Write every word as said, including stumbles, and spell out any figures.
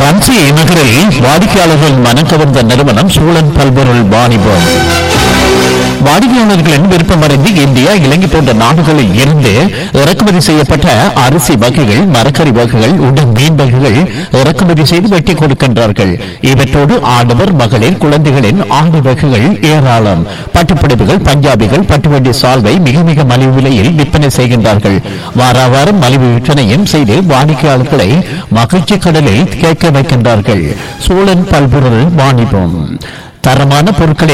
ரன்சி நகரில் வாடிக்கையாளர்கள் மனம் கவர்ந்த நிறுவனம் சூழன் பல்பொருள் வாணிபம். வாடிக்கையாளர்களின் விருப்பமறிந்து இந்தியா, இலங்கை போன்ற நாடுகளில் இருந்து இறக்குமதி செய்யப்பட்ட அரிசி வகைகள், மரக்கறி வகைகள், உடன் மீன் வகைகள் இறக்குமதி செய்து வெட்டி கொடுக்கின்றார்கள். இவற்றோடு ஆடவர், மகளிர், குழந்தைகளின் ஆண்டு வகைகள் ஏராளம். பட்டுப்புடவைகள், பஞ்சாபிகள், பட்டுவண்டி சால்வை மிக மிக மலிவு விலையில் விற்பனை செய்கின்றார்கள். வார வாரம் மலிவு விற்பனையும் செய்து வாடிக்கையாளர்களை மகிழ்ச்சி கடலில் கேட்க வைக்கின்றார்கள். சூழன் பல்பொருள் வாணிபம். தரமான பொருட்களை